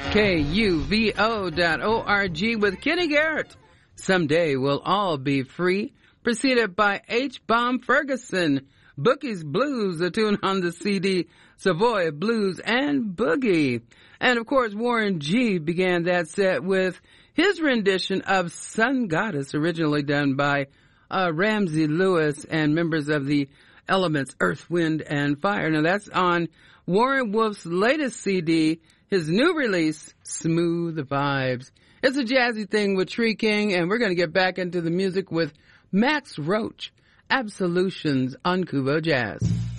KUVO.org with Kenny Garrett. Someday we'll all be free. Preceded by H. Bomb Ferguson. Boogie's Blues, a tune on the CD Savoy Blues and Boogie. And of course, Warren G began that set with his rendition of Sun Goddess, originally done by Ramsey Lewis and members of the Elements, Earth, Wind, and Fire. Now that's on Warren Wolf's latest CD, his new release, Smooth Vibes. It's a jazzy thing with Tree King, and we're going to get back into the music with Max Roach, Absolutions on Kubo Jazz.